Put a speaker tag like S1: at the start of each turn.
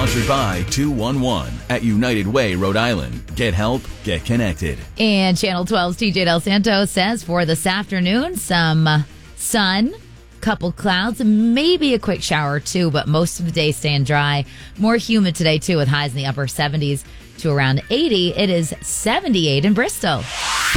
S1: Sponsored by 211 at United Way, Rhode Island. Get help, get connected.
S2: And Channel 12's TJ Del Santo says for this afternoon, some sun, couple clouds, maybe a quick shower or two, but most of the day staying dry. More humid today, too, with highs in the upper 70s to around 80. It is 78 in Bristol.